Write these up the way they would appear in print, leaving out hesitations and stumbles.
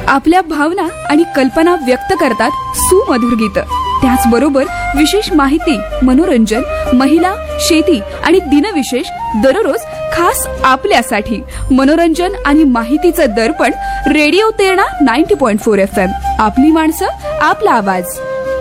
आपल्या भावना आणि कल्पना व्यक्त करतात सुमधुर गीतं. त्याचबरोबर विशेष माहिती, मनोरंजन, महिला, शेती आणि दिनविशेष दररोज खास आपल्यासाठी. मनोरंजन आणि माहितीचं दर्पण रेडिओ तेरणा 90.4 FM. आपली माणसं, आपला आवाज.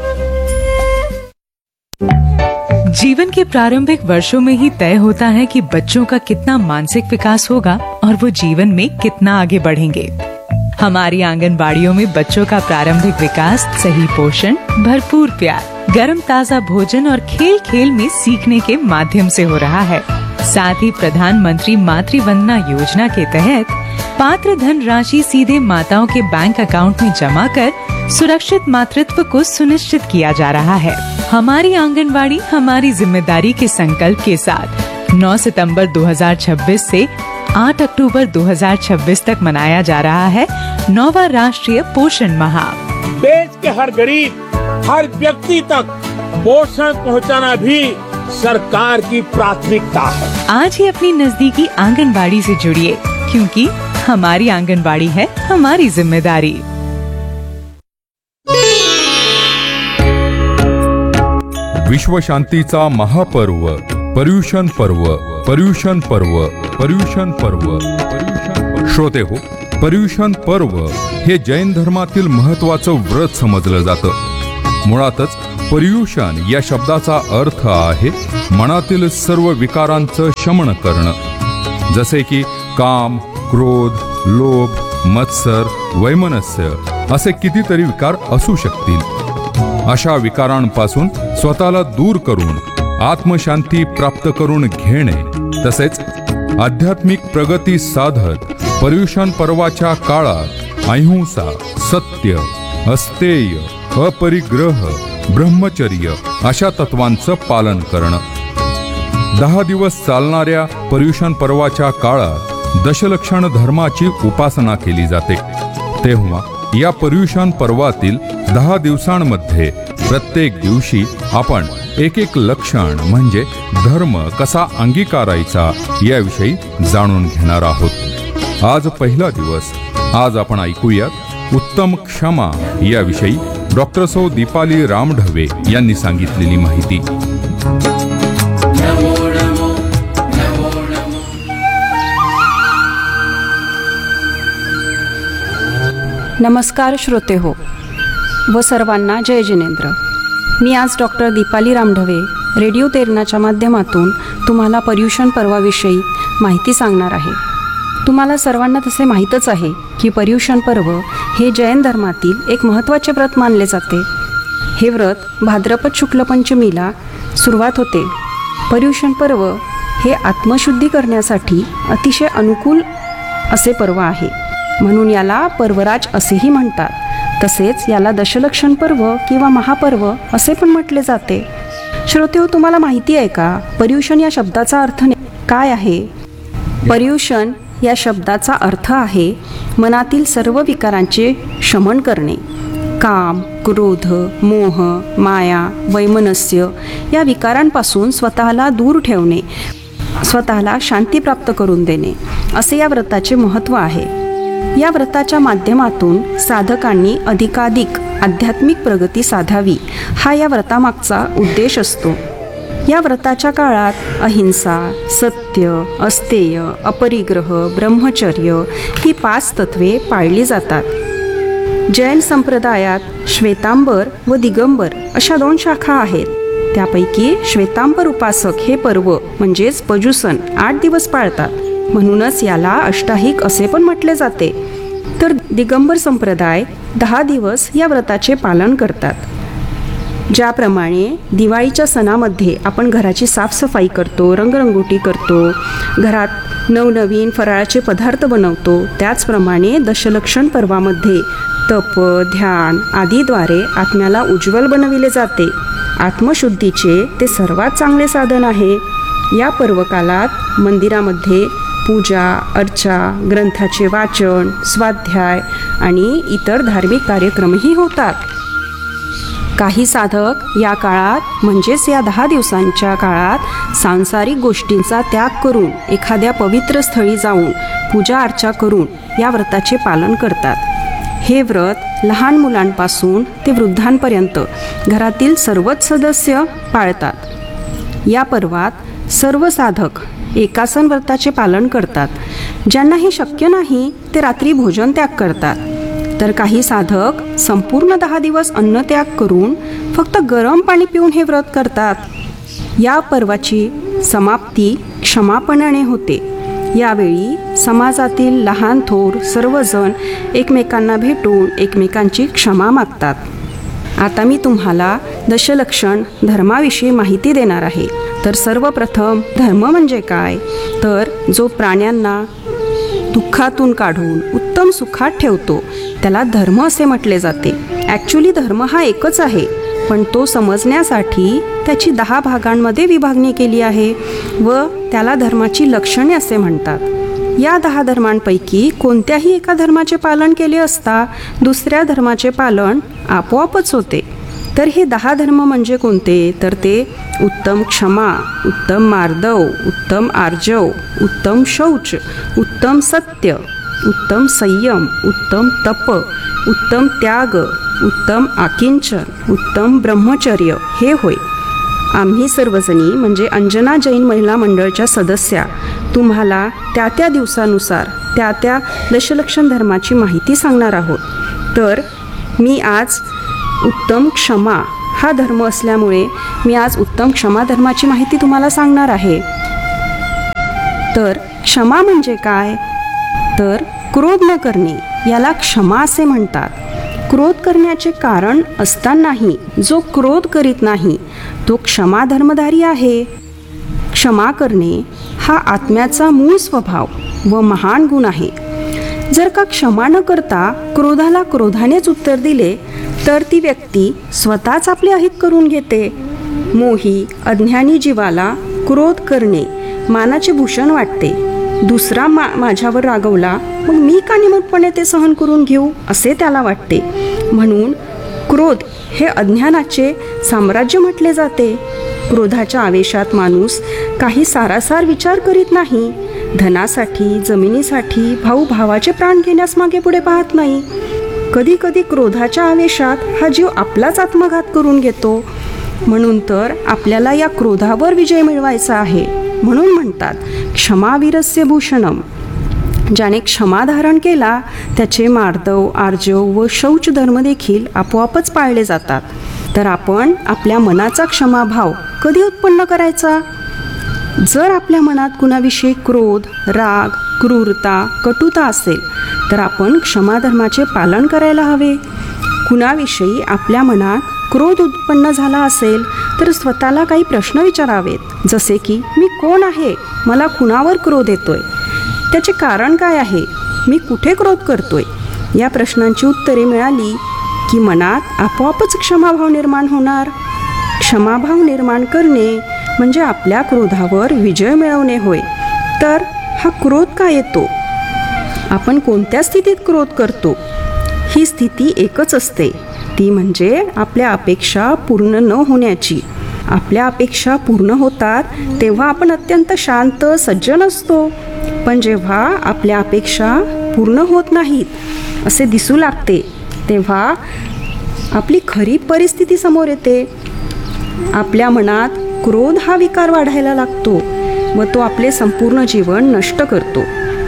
जीवन के प्रारंभिक वर्षों में ही तय होता है कि बच्चों का कितना मानसिक विकास होगा और वो जीवन में कितना आगे बढ़ेंगे. हमारी आंगनबाड़ियों में बच्चों का प्रारंभिक विकास सही पोषण, भरपूर प्यार, गर्म ताजा भोजन और खेल खेल में सीखने के माध्यम से हो रहा है. साथ ही प्रधानमंत्री मातृ वंदना योजना के तहत पात्र धन राशि सीधे माताओं के बैंक अकाउंट में जमा कर सुरक्षित मातृत्व को सुनिश्चित किया जा रहा है. हमारी आंगनबाड़ी हमारी जिम्मेदारी के संकल्प के साथ 9 सितंबर 2026 से 8 अक्टूबर 2026 तक मनाया जा रहा है 9वां राष्ट्रीय पोषण माह. देश के हर गरीब, हर व्यक्ति तक पोषण पहुंचाना भी सरकार की प्राथमिकता है. आज ही अपनी नजदीकी आंगनबाड़ी से जुड़िए, क्योंकि हमारी आंगनबाड़ी है हमारी जिम्मेदारी. विश्व शांतीचा महापर्व पर्युषण पर्व. पर्युषण पर्व. पर्युषण पर्व. श्रोते हो, पर्युषण पर्व हे जैन धर्मातील महत्वाचं व्रत समजलं जातं. मुळातच पर्युषण या शब्दाचा अर्थ आहे मनातील सर्व विकारांचं शमन करणं. जसे की काम, क्रोध, लोभ, मत्सर, वैमनस्य असे कितीतरी विकार असू शकतील. अशा विकारांपासून स्वतःला दूर करून आत्मशांती प्राप्त करून घेणे, तसेच आध्यात्मिक प्रगती साधत पर्युषण पर्वाच्या काळात अहिंसा, सत्य, अस्तेय, अपरिग्रह, ब्रह्मचर्य अशा तत्वांचं पालन करणं. 10 दिवस चालणाऱ्या पर्युषण पर्वाच्या काळात दशलक्षण धर्माची उपासना केली जाते. तेव्हा या पर्युषण पर्वातील 10 दिवसांमध्ये प्रत्येक दिवशी आपण एक लक्षण म्हणजे धर्म कसा अंगीकारायचा याविषयी जाणून घेणार आहोत. आज पहिला दिवस. आज आपण ऐकूयात उत्तम क्षमा याविषयी डॉक्टर सौ दीपाली रामढवे यांनी सांगितलेली माहिती. नमस्कार श्रोते हो व सर्वांना जय जिनेंद्र. मी आज डॉक्टर दीपाली रामढवे रेडिओ तेरणाच्या माध्यमातून तुम्हाला पर्युषण पर्वाविषयी माहिती सांगणार आहे. तुम्हाला सर्वांना तसे माहीतच आहे की पर्युषण पर्व हे जैन धर्मातील एक महत्त्वाचे व्रत मानले जाते. हे व्रत भाद्रपद शुक्ल पंचमीला सुरुवात होते. पर्युषण पर्व हे आत्मशुद्धी करण्यासाठी अतिशय अनुकूल असे पर्व आहे, म्हणून याला पर्वराज असेही म्हणतात. तसेच याला दशलक्षण पर्व किंवा महापर्व असे पण म्हटले जाते. श्रोतेहो, तुम्हाला माहिती आहे का पर्युषण या शब्दाचा अर्थ काय आहे? पर्युषण या शब्दाचा अर्थ आहे मनातील सर्व विकारांचे शमन करणे. काम, क्रोध, मोह, माया, वैमनस्य या विकारांपासून स्वतःला दूर ठेवणे, स्वतःला शांती प्राप्त करून देणे असे या व्रताचे महत्त्व आहे. या व्रताच्या माध्यमातून साधकांनी अधिकाधिक आध्यात्मिक प्रगती साधावी हा या व्रतामागचा उद्देश असतो. या व्रताच्या काळात अहिंसा, सत्य, अस्तेय, अपरिग्रह, ब्रह्मचर्य ही 5 तत्वे पाळली जातात. जैन संप्रदायात श्वेतांबर व दिगंबर अशा 2 शाखा आहेत. त्यापैकी श्वेतांबर उपासक हे पर्व म्हणजेच पर्युषण 8 दिवस पाळतात, म्हणूनच याला अष्टाहिक असे पण म्हटले जाते. तर दिगंबर संप्रदाय 10 दिवस या व्रताचे पालन करतात. ज्याप्रमाणे दिवाळीच्या सणामध्ये आपण घराची साफसफाई करतो, रंगरंगोटी करतो, घरात नवनवीन फराळाचे पदार्थ बनवतो, त्याचप्रमाणे दशलक्षण पर्वामध्ये तप, ध्यान आदीद्वारे आत्म्याला उज्ज्वल बनविले जाते. आत्मशुद्धीचे ते सर्वात चांगले साधन आहे. या पर्वकालात मंदिरामध्ये पूजा, अर्चा, ग्रंथाचे वाचन, स्वाध्याय आणि इतर धार्मिक कार्यक्रमही होतात. काही साधक या काळात म्हणजेच या 10 दिवसांच्या काळात सांसारिक गोष्टींचा त्याग करून एखाद्या पवित्र स्थळी जाऊन पूजा अर्चा करून या व्रताचे पालन करतात. हे व्रत लहान मुलांपासून ते वृद्धांपर्यंत घरातील सर्वच सदस्य पाळतात. या पर्वात सर्व साधक एकासन व्रताचे पालन करतात. ज्यांना हे शक्य नाही ते रात्री भोजन त्याग करतात. तर काही साधक संपूर्ण 10 दिवस अन्न त्याग करून फक्त गरम पाणी पिऊन हे व्रत करतात. या पर्वाची समाप्ती क्षमापणाने होते. यावेळी समाजातील लहान थोर सर्वजण एकमेकांना भेटून एकमेकांची क्षमा मागतात. आता मी तुम्हाला दशलक्षण धर्माविषयी माहिती देणार आहे. तर सर्वप्रथम धर्म म्हणजे काय? तर जो प्राण्यांना दुःखातून काढून उत्तम सुखात ठेवतो त्याला धर्म असे म्हटले जाते. ॲक्च्युली धर्म हा एकच आहे, पण तो समजण्यासाठी त्याची 10 भागांमध्ये विभागणी केली आहे व त्याला धर्माची लक्षणे असे म्हणतात. या 10 धर्मांपैकी कोणत्याही एका धर्माचे पालन केले असता दुसऱ्या धर्माचे पालन आपोआपच होते. तर हे 10 धर्म म्हणजे कोणते? तर ते उत्तम क्षमा, उत्तम मार्दव, उत्तम आर्जव, उत्तम शौच, उत्तम सत्य, उत्तम संयम, उत्तम तप, उत्तम त्याग, उत्तम आकिंचन, उत्तम ब्रह्मचर्य हे होय. आम्ही सर्वजणी म्हणजे अंजना जैन महिला मंडळच्या सदस्या तुम्हाला त्या त्या दिवसानुसार त्या त्या दशलक्षण धर्माची माहिती सांगणार आहोत. तर मी आज उत्तम क्षमा हा धर्म असल्यामुळे मी आज उत्तम क्षमा धर्माची माहिती तुम्हाला सांगणार आहे. तर क्षमा म्हणजे काय? तर क्रोध न करणे याला क्षमा असे म्हणतात. क्रोध करण्याचे कारण असतानाही जो क्रोध करीत नाही तो क्षमा धर्मधारी आहे. क्षमा करणे हा आत्म्याचा मूळ स्वभाव व महान गुण आहे. जर का क्षमा न करता क्रोधाला क्रोधानेच उत्तर दिले तर ती व्यक्ती स्वतःच आपले अहित करून घेते. मोही अज्ञानी जीवाला क्रोध करणे मानाचे भूषण वाटते. दुसरा माझ्यावर रागवला मग मी का निमूटपणे ते सहन करून घेऊ असे त्याला वाटते. म्हणून क्रोध हे अज्ञानाचे साम्राज्य म्हटले जाते. क्रोधाच्या आवेशात माणूस काही सारासार विचार करीत नाही. धनासाठी, जमिनीसाठी भाऊ भावाचे प्राण घेण्यास मागे पुढे पाहत नाही. कधी कधी क्रोधाच्या आवेशात हा जीव आपलाच आत्मघात करून घेतो. म्हणून तर आपल्याला या क्रोधावर विजय मिळवायचा आहे. म्हणून म्हणतात क्षमावीरस्य भूषणम. ज्याने क्षमा धारण केला त्याचे मार्दव, आर्जव व शौच धर्म देखील आपोआपच पाळले जातात. तर आपण आपल्या मनाचा क्षमाभाव कधी उत्पन्न करायचा? जर आपल्या मनात कुणाविषयी क्रोध, राग, क्रूरता, कटुता असेल तर आपण क्षमाधर्माचे पालन करायला हवे. कुणाविषयी आपल्या मनात क्रोध उत्पन्न झाला असेल तर स्वतःला काही प्रश्न विचारावेत. जसे की मी कोण आहे? मला कुणावर क्रोध येतोय? त्याचे कारण काय आहे? मी कुठे क्रोध करतोय? या प्रश्नांची उत्तरे मिळाली की मनात आपोआपच क्षमाभाव निर्माण होणार. क्षमाभाव निर्माण करणे म्हणजे आपल्या क्रोधावर विजय मिळवणे होय. तर हा क्रोध का येतो? आपण कोणत्या स्थितीत क्रोध करतो? ही स्थिती एकच असते, ती म्हणजे आपल्या अपेक्षा पूर्ण न होण्याची. आपल्या अपेक्षा पूर्ण होतात तेव्हा आपण अत्यंत शांत सज्जन असतो. पण जेव्हा आपल्या अपेक्षा पूर्ण होत नाहीत असे दिसू लागते तेव्हा आपली खरी परिस्थिती समोर येते. आपल्या मनात क्रोध हा विकार वाढायला लागतो व तो आपले संपूर्ण जीवन नष्ट करतो.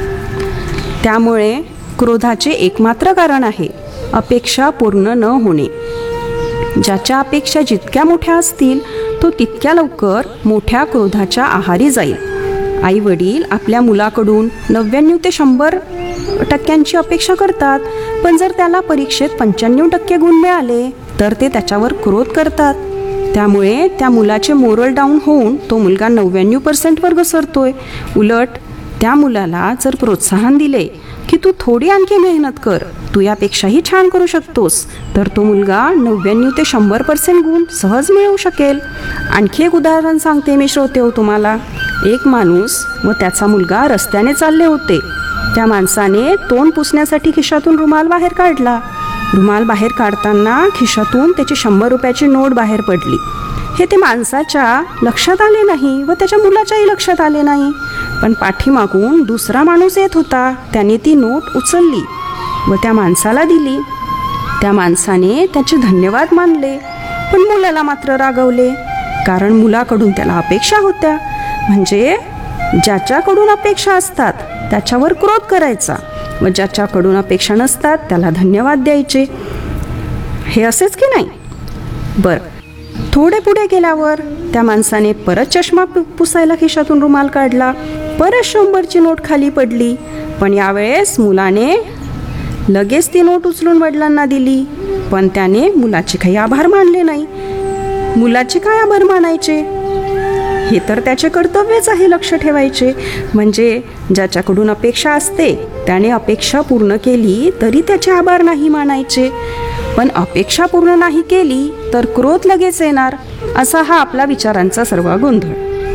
त्यामुळे क्रोधाचे एकमात्र कारण आहे अपेक्षा पूर्ण न होणे. ज्याच्या अपेक्षा जितक्या मोठ्या असतील तो तितक्या लवकर मोठ्या क्रोधाच्या आहारी जाईल. आई वडील आपल्या मुलाकडून 99 ते 100% अपेक्षा करतात, पण जर त्याला परीक्षेत 95% गुण मिळाले तर ते त्याच्यावर क्रोध करतात. त्यामुळे त्या मुलाचे मोरल डाऊन होऊन तो मुलगा 99% घसरतोय. उलट त्या मुलाला जर प्रोत्साहन दिले की तू थोडी आणखी मेहनत कर, तू यापेक्षाही छान करू शकतोस, तर तो मुलगा 99 ते 100% गुण सहज मिळवू शकेल. आणखी एक उदाहरण सांगते मी श्रोते हो तुम्हाला. एक माणूस व त्याचा मुलगा रस्त्याने चालले होते. त्या माणसाने तोंड पुसण्यासाठी खिशातून रुमाल बाहेर काढला. रुमाल बाहेर काढताना खिशातून त्याची 100 रुपयाची नोट बाहेर पडली. हे ते माणसाच्या लक्षात आले नाही व त्याच्या मुलाच्याही लक्षात आले नाही. पण पाठीमागून दुसरा माणूस येत होता. त्याने ती नोट उचलली. व त्या माणसाला दिली. त्या माणसाने त्याचे धन्यवाद मानले, पण मुलाला मात्र रागवले, कारण मुलाकडून त्याला अपेक्षा होत्या. म्हणजे ज्याच्याकडून अपेक्षा असतात त्याच्यावर क्रोध करायचा व ज्याच्याकडून अपेक्षा नसतात त्याला धन्यवाद द्यायचे. हे असेच की नाही? बरं, थोडे पुढे गेल्यावर त्या माणसाने परत चष्मा पुसायला खिशातून रुमाल काढला. परत 100ची नोट खाली पडली, पण यावेळेस मुलाने लगेच ती नोट उचलून वडिलांना दिली. पण त्याने मुलाचे काही आभार मानले नाही. मुलाचे काय आभार मानायचे? हे तर त्याचे कर्तव्यच आहे लक्ष ठेवायचे. म्हणजे ज्याच्याकडून अपेक्षा असते त्याने अपेक्षा पूर्ण केली तरी त्याचे आभार नाही मानायचे. पण अपेक्षा पूर्ण नाही केली तर क्रोध लगेच येणार. असा हा आपला विचारांचा सर्व गोंधळ.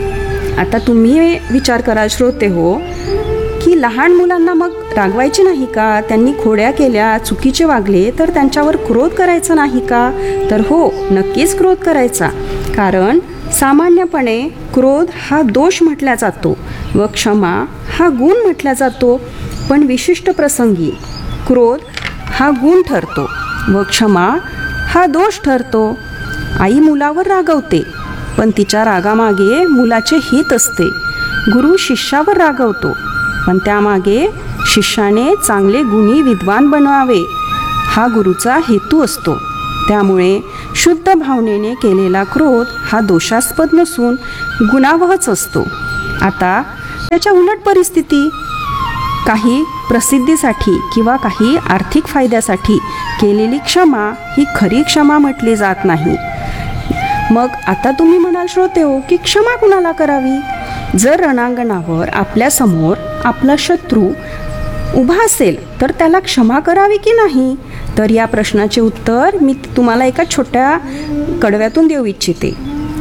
आता तुम्ही विचार करा श्रोते हो, की लहान मुलांना मग रागवायचे नाही का? त्यांनी खोड्या केल्या, चुकीचे वागले तर त्यांच्यावर क्रोध करायचा नाही का? तर हो, नक्कीच क्रोध करायचा. कारण सामान्यपणे क्रोध हा दोष म्हटला जातो व क्षमा हा गुण म्हटला जातो. पण विशिष्ट प्रसंगी क्रोध हा गुण ठरतो व क्षमा हा दोष ठरतो. आई मुलावर रागवते, पण तिच्या रागामागे मुलाचे हित असते. गुरु शिष्यावर रागवतो, पण त्यामागे शिष्याने चांगले गुणी विद्वान बनवावे हा गुरुचा हेतू असतो. त्यामुळे शुद्ध भावनेने केलेला क्रोध हा दोषास्पद नसून गुणावहच असतो. आता त्याच्या उलट परिस्थिती, काही प्रसिद्धीसाठी किंवा काही आर्थिक फायद्यासाठी केलेली क्षमा ही खरी क्षमा म्हटली जात नाही. मग आता तुम्ही म्हणाल श्रोते हो, की क्षमा कुणाला करावी? जर रणांगणावर आपल्यासमोर आपला शत्रू उभा असेल तर त्याला क्षमा करावी की नाही? तर या प्रश्नाचे उत्तर मी तुम्हाला एका छोट्या कडव्यातून देऊ इच्छिते.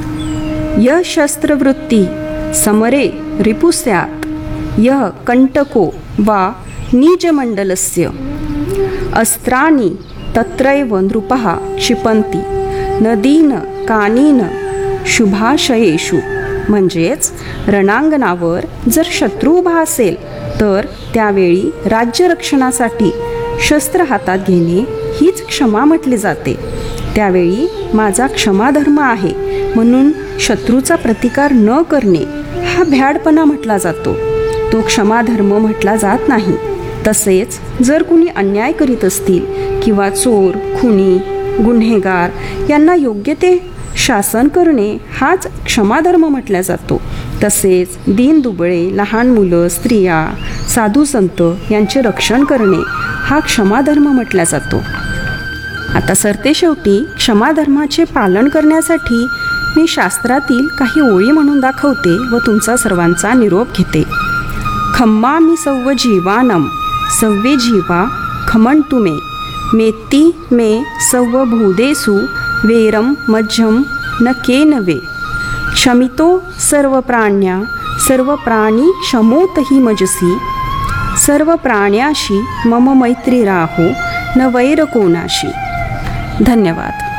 यः शस्त्रवृत्ती समरे रिपुस्यात् यः कंटको वा नीचमंडलस्य अस्त्राणि तत्रैव नृपः क्षिपन्ति नदीन कानीन शुभाशयेषु. म्हणजेच रणांगणावर जर शत्रू उभा असेल तर त्यावेळी राज्यरक्षणासाठी शस्त्र हातात घेणे हीच क्षमा म्हटली जाते. त्यावेळी माझा क्षमाधर्म आहे म्हणून शत्रूचा प्रतिकार न करणे हा भ्याडपणा म्हटला जातो. तो क्षमाधर्म म्हटला जात नाही. तसेच जर कुणी अन्याय करीत असतील किंवा चोर, खुनी, गुन्हेगार यांना योग्य ते शासन करणे हाच क्षमाधर्म म्हटला जातो. तसेच दीनदुबळे, लहान मुलं, स्त्रिया, साधू संत यांचे रक्षण करणे हा क्षमाधर्म म्हटला जातो. आता सरतेशेवटी क्षमाधर्माचे पालन करण्यासाठी मी शास्त्रातील काही ओळी म्हणून दाखवते व तुमचा सर्वांचा निरोप घेते. खम्मामि सव्व जीवानम सव्वे जीवा खमंतु मे मेत्ती मे सव्व भूदेषु वेरम मज्जम न केनवे क्षमितो सर्व प्राण्या सर्व प्राणी क्षमोतहि मजसी सर्व प्राण्याशी मम मैत्री राहो न वैर कोणाशी. धन्यवाद.